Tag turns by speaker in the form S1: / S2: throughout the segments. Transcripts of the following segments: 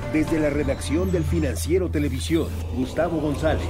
S1: Desde la redacción del Financiero Televisión, Gustavo González.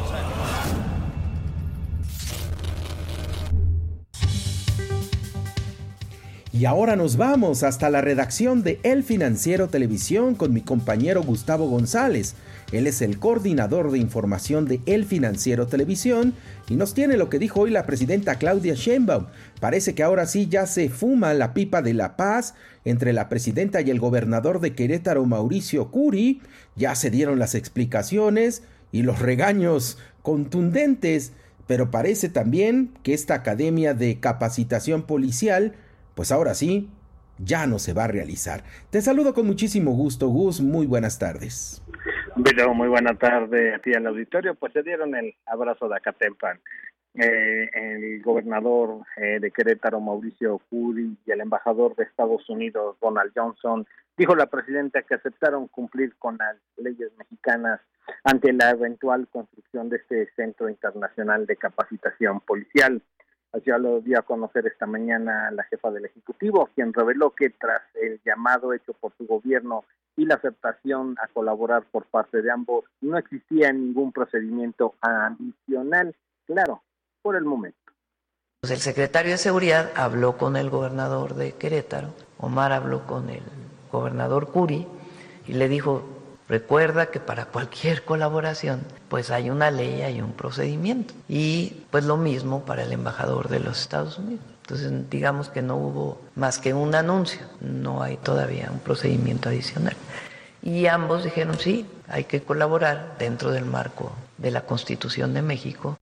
S2: Y ahora nos vamos hasta la redacción de El Financiero Televisión con mi compañero Gustavo González. Él es el coordinador de información de El Financiero Televisión y nos tiene lo que dijo hoy la presidenta Claudia Sheinbaum. Parece que ahora sí ya se fuma la pipa de la paz entre la presidenta y el gobernador de Querétaro, Mauricio Curi. Ya se dieron las explicaciones y los regaños contundentes, pero parece también que esta academia de capacitación policial pues ahora sí, ya no se va a realizar. Te saludo con muchísimo gusto, Gus. Muy buenas tardes.
S3: Pero muy buena tarde a ti al auditorio. Pues se dieron el abrazo de Acatempan. El gobernador de Querétaro, Mauricio Curi, y el embajador de Estados Unidos, Donald Johnson, dijo la presidenta que aceptaron cumplir con las leyes mexicanas ante la eventual construcción de este Centro Internacional de Capacitación Policial. Ya lo dio a conocer esta mañana la jefa del Ejecutivo, quien reveló que tras el llamado hecho por su gobierno y la aceptación a colaborar por parte de ambos, no existía ningún procedimiento adicional, claro, por el momento.
S4: Pues el secretario de Seguridad habló con el gobernador de Querétaro, Omar habló con el gobernador Curi y le dijo: recuerda que para cualquier colaboración pues hay una ley, hay un procedimiento, y pues lo mismo para el embajador de los Estados Unidos. Entonces digamos que no hubo más que un anuncio, no hay todavía un procedimiento adicional. Y ambos dijeron sí, hay que colaborar dentro del marco de la Constitución de México.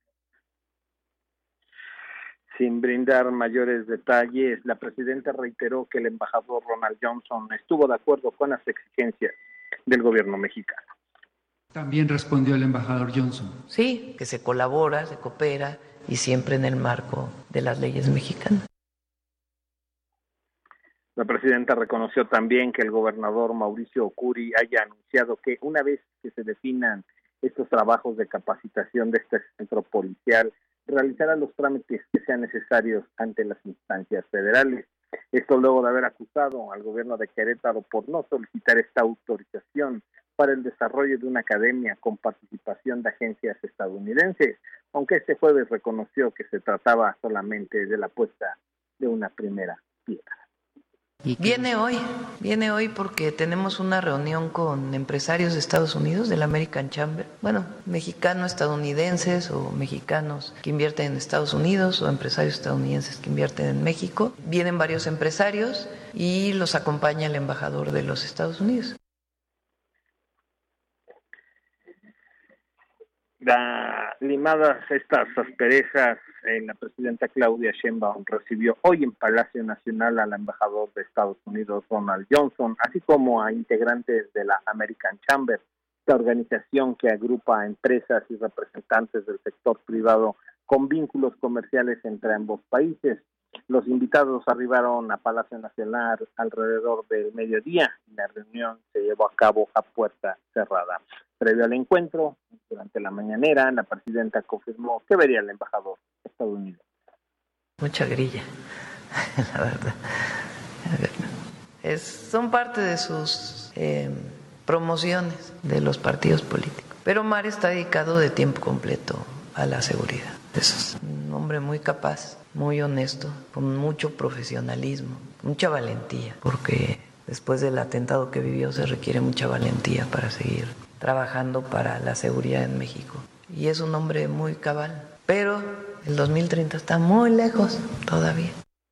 S3: Sin brindar mayores detalles, la presidenta reiteró que el embajador Donald Johnson estuvo de acuerdo con las exigencias del gobierno mexicano.
S5: También respondió el embajador Johnson.
S4: Sí, que se colabora, se coopera y siempre en el marco de las leyes mexicanas.
S3: La presidenta reconoció también que el gobernador Mauricio Curi haya anunciado que una vez que se definan estos trabajos de capacitación de este centro policial, realizará los trámites que sean necesarios ante las instancias federales. Esto luego de haber acusado al gobierno de Querétaro por no solicitar esta autorización para el desarrollo de una academia con participación de agencias estadounidenses, aunque este jueves reconoció que se trataba solamente de la puesta de una primera piedra.
S4: Viene hoy porque tenemos una reunión con empresarios de Estados Unidos, del American Chamber, mexicano-estadounidenses o mexicanos que invierten en Estados Unidos o empresarios estadounidenses que invierten en México. Vienen varios empresarios y los acompaña el embajador de los Estados Unidos.
S3: Limadas estas asperezas, la presidenta Claudia Sheinbaum recibió hoy en Palacio Nacional al embajador de Estados Unidos, Donald Johnson, así como a integrantes de la American Chamber, esta organización que agrupa a empresas y representantes del sector privado con vínculos comerciales entre ambos países. Los invitados arribaron a Palacio Nacional alrededor del mediodía y la reunión se llevó a cabo a puerta cerrada. Previo al encuentro, durante la mañanera, la presidenta confirmó que vería al embajador estadounidense.
S4: Mucha grilla, la verdad. Son parte de sus promociones de los partidos políticos. Pero Omar está dedicado de tiempo completo a la seguridad. Es un hombre muy capaz, muy honesto, con mucho profesionalismo, mucha valentía, porque después del atentado que vivió se requiere mucha valentía para seguir trabajando para la seguridad en México. Y es un hombre muy cabal, pero el 2030 está muy lejos todavía.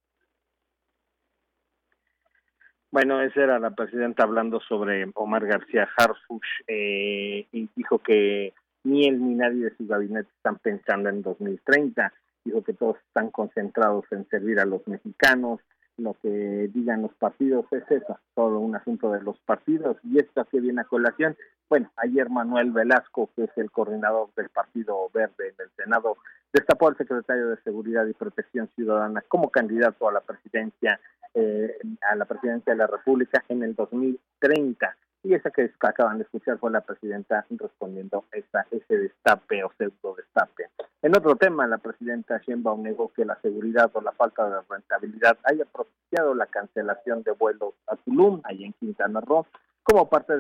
S3: Bueno, esa era la presidenta hablando sobre Omar García Harfuch, y dijo que ni él ni nadie de su gabinete están pensando en 2030. Dijo que todos están concentrados en servir a los mexicanos. Lo que digan los partidos es eso, todo un asunto de los partidos. Y esto que viene a colación, bueno, ayer Manuel Velasco, que es el coordinador del Partido Verde en el Senado, destapó al secretario de Seguridad y Protección Ciudadana como candidato a la presidencia de la República en el 2030. Y esa que acaban de escuchar fue la presidenta respondiendo ese destape o pseudo destape. En otro tema, la presidenta Sheinbaum negó que la seguridad o la falta de rentabilidad haya propiciado la cancelación de vuelos a Tulum, allá en Quintana Roo, como parte de